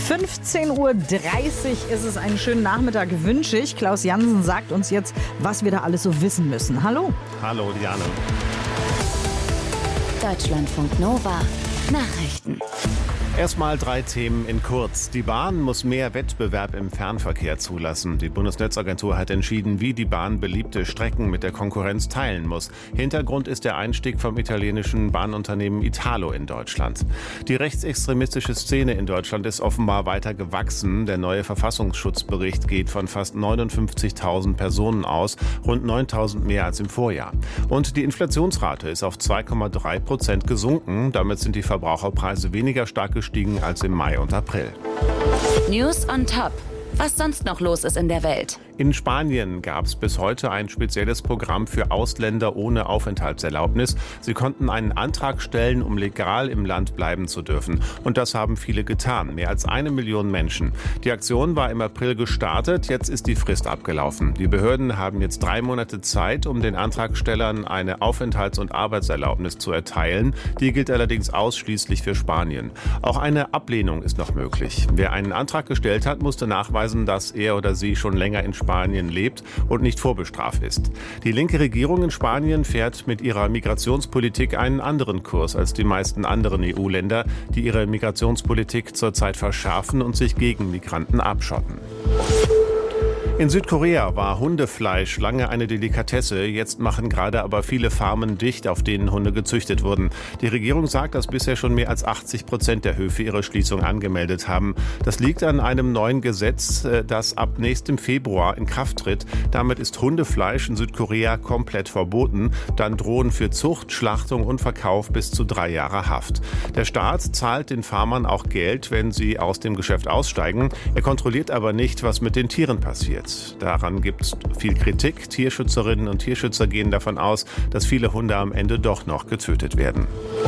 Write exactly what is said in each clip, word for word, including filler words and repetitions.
fünfzehn Uhr dreißig ist es. Einen schönen Nachmittag wünsche ich. Klaus Jansen sagt uns jetzt, was wir da alles so wissen müssen. Hallo. Hallo, Diane. Deutschlandfunk Nova. Nachrichten. Erstmal drei Themen in kurz. Die Bahn muss mehr Wettbewerb im Fernverkehr zulassen. Die Bundesnetzagentur hat entschieden, wie die Bahn beliebte Strecken mit der Konkurrenz teilen muss. Hintergrund ist der Einstieg vom italienischen Bahnunternehmen Italo in Deutschland. Die rechtsextremistische Szene in Deutschland ist offenbar weiter gewachsen. Der neue Verfassungsschutzbericht geht von fast neunundfünfzigtausend Personen aus, rund neuntausend mehr als im Vorjahr. Und die Inflationsrate ist auf zwei Komma drei Prozent gesunken. Damit sind die Verbraucherpreise weniger stark gestiegen als im Mai und April. News on Top. Was sonst noch los ist in der Welt. In Spanien gab es bis heute ein spezielles Programm für Ausländer ohne Aufenthaltserlaubnis. Sie konnten einen Antrag stellen, um legal im Land bleiben zu dürfen. Und das haben viele getan, mehr als eine Million Menschen. Die Aktion war im April gestartet, jetzt ist die Frist abgelaufen. Die Behörden haben jetzt drei Monate Zeit, um den Antragstellern eine Aufenthalts- und Arbeitserlaubnis zu erteilen. Die gilt allerdings ausschließlich für Spanien. Auch eine Ablehnung ist noch möglich. Wer einen Antrag gestellt hat, musste nachweisen, dass er oder sie schon länger in Spanien lebt und nicht vorbestraft ist. Die linke Regierung in Spanien fährt mit ihrer Migrationspolitik einen anderen Kurs als die meisten anderen E U-Länder, die ihre Migrationspolitik zurzeit verschärfen und sich gegen Migranten abschotten. In Südkorea war Hundefleisch lange eine Delikatesse. Jetzt machen gerade aber viele Farmen dicht, auf denen Hunde gezüchtet wurden. Die Regierung sagt, dass bisher schon mehr als achtzig Prozent der Höfe ihre Schließung angemeldet haben. Das liegt an einem neuen Gesetz, das ab nächstem Februar in Kraft tritt. Damit ist Hundefleisch in Südkorea komplett verboten. Dann drohen für Zucht, Schlachtung und Verkauf bis zu drei Jahre Haft. Der Staat zahlt den Farmern auch Geld, wenn sie aus dem Geschäft aussteigen. Er kontrolliert aber nicht, was mit den Tieren passiert. Daran gibt es viel Kritik. Tierschützerinnen und Tierschützer gehen davon aus, dass viele Hunde am Ende doch noch getötet werden.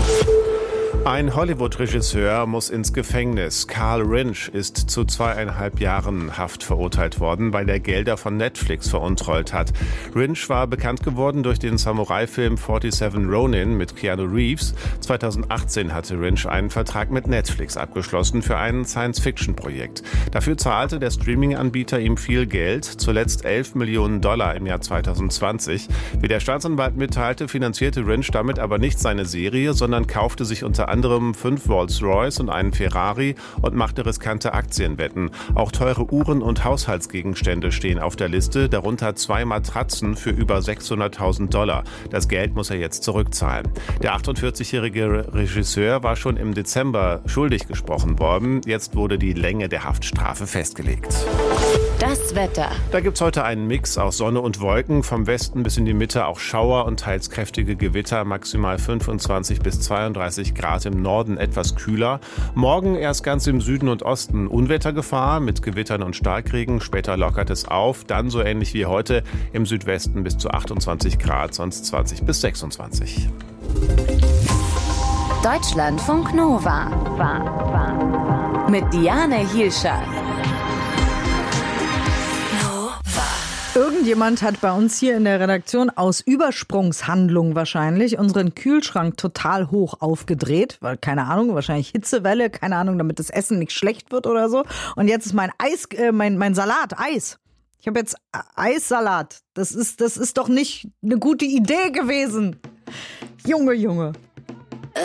Ein Hollywood-Regisseur muss ins Gefängnis. Carl Rinsch ist zu zweieinhalb Jahren Haft verurteilt worden, weil er Gelder von Netflix veruntreut hat. Rinsch war bekannt geworden durch den Samurai-Film siebenundvierzig Ronin mit Keanu Reeves. zweitausendachtzehn hatte Rinsch einen Vertrag mit Netflix abgeschlossen für ein Science-Fiction-Projekt. Dafür zahlte der Streaming-Anbieter ihm viel Geld, zuletzt elf Millionen Dollar im Jahr zweitausendzwanzig. Wie der Staatsanwalt mitteilte, finanzierte Rinsch damit aber nicht seine Serie, sondern kaufte sich unter anderem fünf Rolls-Royce und einen Ferrari und machte riskante Aktienwetten. Auch teure Uhren und Haushaltsgegenstände stehen auf der Liste, darunter zwei Matratzen für über sechshunderttausend Dollar. Das Geld muss er jetzt zurückzahlen. Der achtundvierzigjährige Regisseur war schon im Dezember schuldig gesprochen worden. Jetzt wurde die Länge der Haftstrafe festgelegt. Das Wetter. Da gibt's heute einen Mix aus Sonne und Wolken. Vom Westen bis in die Mitte auch Schauer und teils kräftige Gewitter. Maximal fünfundzwanzig bis zweiunddreißig Grad, im Norden etwas kühler. Morgen erst ganz im Süden und Osten Unwettergefahr mit Gewittern und Starkregen. Später lockert es auf. Dann so ähnlich wie heute im Südwesten bis zu achtundzwanzig Grad, sonst zwanzig bis sechsundzwanzig. Deutschlandfunk Nova. Mit Diane Hielscher. Irgendjemand hat bei uns hier in der Redaktion aus Übersprungshandlung wahrscheinlich unseren Kühlschrank total hoch aufgedreht, weil keine Ahnung, wahrscheinlich Hitzewelle, keine Ahnung, damit das Essen nicht schlecht wird oder so. Und jetzt ist mein Eis, äh, mein, mein Salat, Eis. Ich habe jetzt Eissalat. Das ist, das ist doch nicht eine gute Idee gewesen. Junge, Junge.